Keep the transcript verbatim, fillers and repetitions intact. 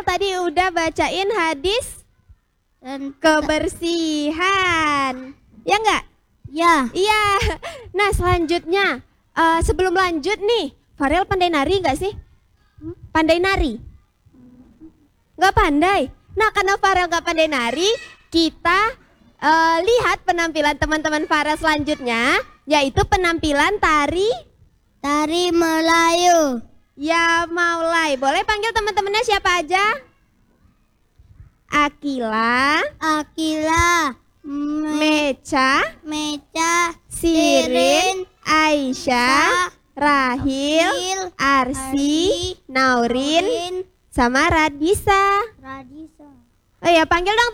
tadi udah bacain hadis Dan kebersihan. Ya enggak? ya, Iya. Nah selanjutnya, uh, sebelum lanjut nih, Farel pandai nari nggak sih? Pandai nari? Nggak pandai. Nah karena Farel nggak pandai nari, kita uh, lihat penampilan teman-teman Farel selanjutnya, yaitu penampilan tari tari Melayu. Ya Maulai. Boleh panggil teman-temannya siapa aja? Akila, Akila, Me- Meca, Meca, Sirin, Aisyah, Rahil, Rahil, Arsi, Naurin, Naurin, sama Radisa. Radisa. Oh ya, panggil dong